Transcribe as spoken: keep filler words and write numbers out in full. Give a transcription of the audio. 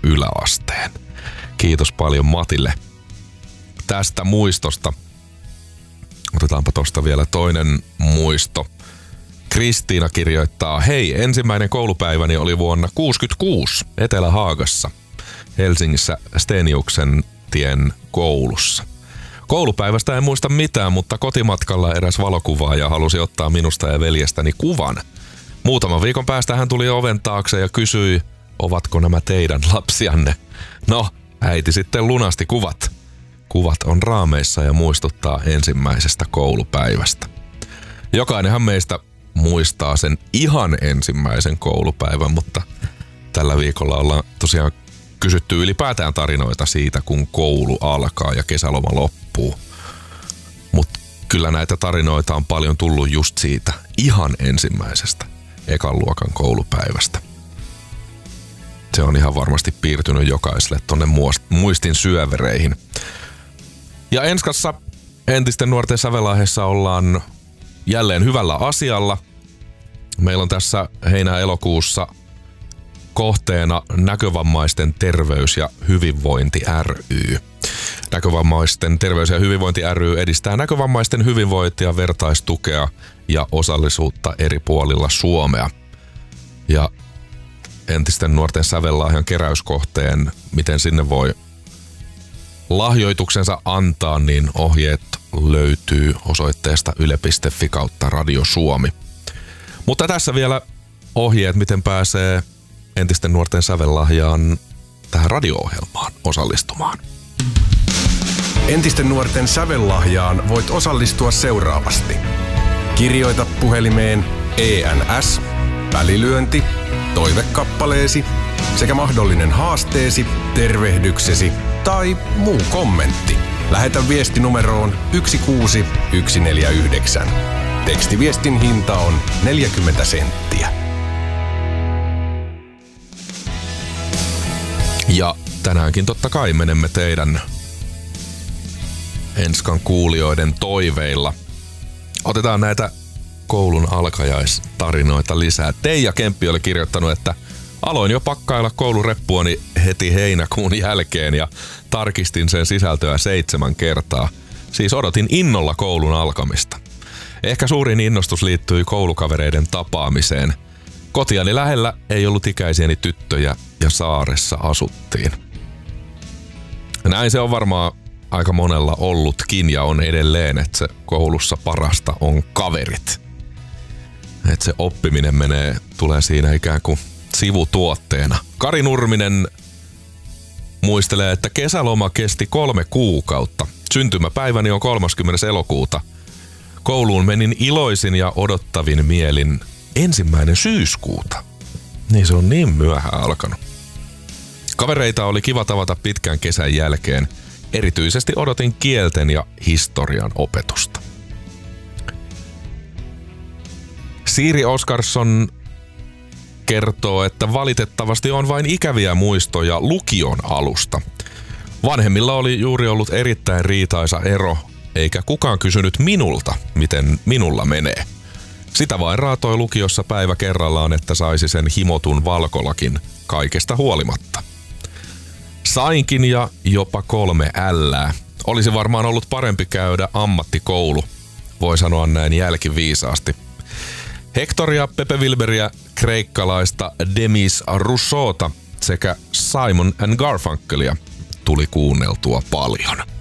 yläasteen. Kiitos paljon Matille tästä muistosta. Otetaanpa tosta vielä toinen muisto. Kristiina kirjoittaa, hei, ensimmäinen koulupäiväni oli vuonna kuusikymmentäkuusi Etelä-Haagassa, Helsingissä Steniuksen tien koulussa. Koulupäivästä en muista mitään, mutta kotimatkalla eräs valokuvaaja halusi ottaa minusta ja veljestäni kuvan. Muutaman viikon päästä hän tuli oven taakse ja kysyi, ovatko nämä teidän lapsianne? No, äiti sitten lunasti kuvat. Kuvat on raameissa ja muistuttaa ensimmäisestä koulupäivästä. Jokainenhan meistä muistaa sen ihan ensimmäisen koulupäivän, mutta tällä viikolla ollaan tosiaan kysytty ylipäätään tarinoita siitä, kun koulu alkaa ja kesäloma loppuu. Mutta kyllä näitä tarinoita on paljon tullut just siitä ihan ensimmäisestä ekan luokan koulupäivästä. Se on ihan varmasti piirtynyt jokaiselle tonne muistin syövereihin. Ja Enskassa entisten nuorten sävelaiheessa ollaan jälleen hyvällä asialla. Meillä on tässä heinä-elokuussa kohteena Näkövammaisten terveys- ja hyvinvointi ry. Näkövammaisten terveys- ja hyvinvointi ry edistää näkövammaisten hyvinvointia, vertaistukea ja osallisuutta eri puolilla Suomea. Ja entisten nuorten sävellahjan keräyskohteen, miten sinne voi lahjoituksensa antaa, niin ohjeet löytyy osoitteesta yle piste fi kautta Radio Suomi. Mutta tässä vielä ohjeet, miten pääsee entisten nuorten sävellahjaan tähän radio-ohjelmaan osallistumaan. Entisten nuorten sävellahjaan voit osallistua seuraavasti. Kirjoita puhelimeen E N S, välilyönti, toivekappaleesi sekä mahdollinen haasteesi, tervehdyksesi tai muu kommentti. Lähetä viesti numeroon yksi kuusi yksi neljä yhdeksän. Tekstiviestin hinta on neljäkymmentä senttiä. Ja tänäänkin totta kai menemme teidän Enskan kuulijoiden toiveilla. Otetaan näitä koulun alkajaistarinoita lisää. Teija Kemppi oli kirjoittanut, että aloin jo pakkailla koulureppuani heti heinäkuun jälkeen ja tarkistin sen sisältöä seitsemän kertaa. Siis odotin innolla koulun alkamista. Ehkä suurin innostus liittyi koulukavereiden tapaamiseen. Kotiani lähellä ei ollut ikäisiäni tyttöjä ja saaressa asuttiin. Näin se on varmaan aika monella ollutkin ja on edelleen, että se koulussa parasta on kaverit. Että se oppiminen menee, tulee siinä ikään kuin sivutuotteena. Kari Nurminen muistelee, että kesäloma kesti kolme kuukautta. Syntymäpäiväni on kolmaskymmenes elokuuta. Kouluun menin iloisin ja odottavin mielin ensimmäinen syyskuuta. Niin se on niin myöhään alkanut. Kavereita oli kiva tavata pitkän kesän jälkeen. Erityisesti odotin kielten ja historian opetusta. Siiri Oskarsson kertoo, että valitettavasti on vain ikäviä muistoja lukion alusta. Vanhemmilla oli juuri ollut erittäin riitaisa ero, eikä kukaan kysynyt minulta, miten minulla menee. Sitä vain raatoi lukiossa päivä kerrallaan, että saisi sen himotun valkolakin kaikesta huolimatta. Sainkin ja jopa kolme ällää. Olisi varmaan ollut parempi käydä ammattikoulu, voi sanoa näin jälkiviisaasti. Hectoria, Pepe Wilberia, kreikkalaista Demis Rousseauta sekä Simon and Garfunkelia tuli kuunneltua paljon.